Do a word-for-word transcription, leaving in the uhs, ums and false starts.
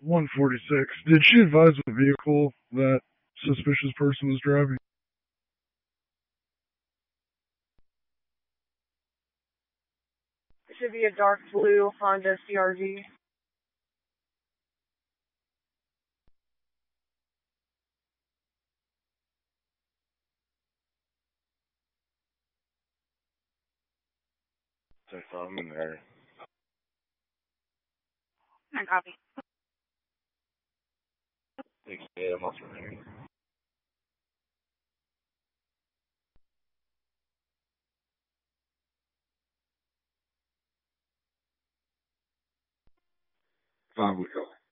one forty-six. Did she advise the vehicle that suspicious person was driving? It should be a dark blue Honda C R V. So I'm in there. I copy. Thanks, yeah, I'm also there. Five we go.